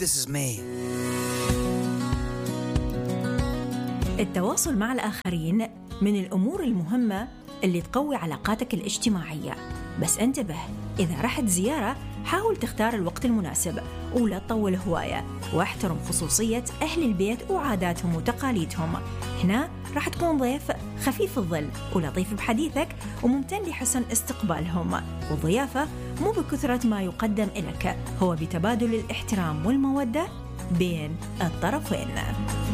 this is me. التواصل مع الآخرين من الأمور المهمة اللي تقوي علاقاتك الاجتماعية، بس انتبه، إذا رحت زيارة حاول تختار الوقت المناسب ولا تطول هواية، واحترم خصوصية أهل البيت وعاداتهم وتقاليدهم. هنا راح تكون ضيف خفيف الظل ولطيف بحديثك وممتن لحسن استقبالهم، والضيافة مو بكثرة ما يقدم لك، هو بتبادل الاحترام والمودة بين الطرفين.